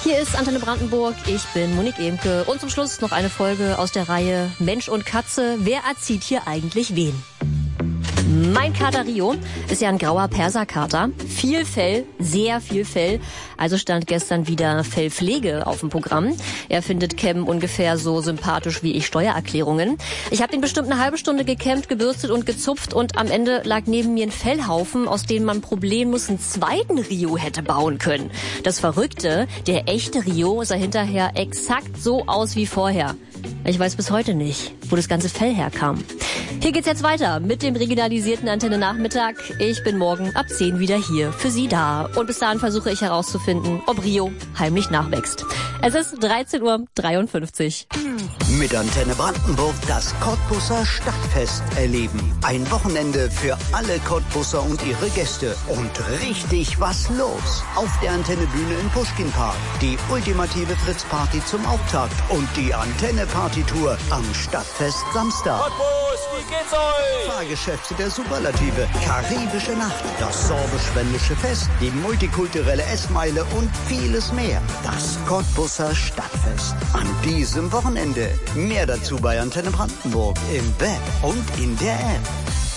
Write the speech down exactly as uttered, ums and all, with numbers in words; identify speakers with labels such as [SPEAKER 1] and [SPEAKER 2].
[SPEAKER 1] Hier ist Antenne Brandenburg, ich bin Monique Ehmke und zum Schluss noch eine Folge aus der Reihe Mensch und Katze. Wer erzieht hier eigentlich wen? Mein Kater Rio ist ja ein grauer Perserkater. Viel Fell, sehr viel Fell. Also stand gestern wieder Fellpflege auf dem Programm. Er findet Kämmen ungefähr so sympathisch wie ich Steuererklärungen. Ich habe ihn bestimmt eine halbe Stunde gekämmt, gebürstet und gezupft und am Ende lag neben mir ein Fellhaufen, aus dem man problemlos einen zweiten Rio hätte bauen können. Das Verrückte, der echte Rio sah hinterher exakt so aus wie vorher. Ich weiß bis heute nicht, wo das ganze Fell herkam. Hier geht's jetzt weiter mit dem regionalisierten Antenne Nachmittag. Ich bin morgen ab zehn wieder hier für Sie da. Und bis dahin versuche ich herauszufinden, ob Rio heimlich nachwächst. Es ist dreizehn Uhr dreiundfünfzig.
[SPEAKER 2] Mit Antenne Brandenburg das Cottbuser Stadtfest erleben. Ein Wochenende für alle Cottbuser und ihre Gäste. Und richtig was los. Auf der Antennebühne in Puschkinpark. Die ultimative Fritz-Party zum Auftakt. Und die Antenne-Party-Tour am Stadtfest Samstag.
[SPEAKER 3] Cottbus, wie geht's euch?
[SPEAKER 2] Fahrgeschäfte der Superlative. Karibische Nacht. Das sorbisch-wendische Fest. Die multikulturelle Essmeile und vieles mehr. Das Cottbuser Stadtfest. An diesem Wochenende. Mehr dazu bei Antenne Brandenburg im Web und in der App.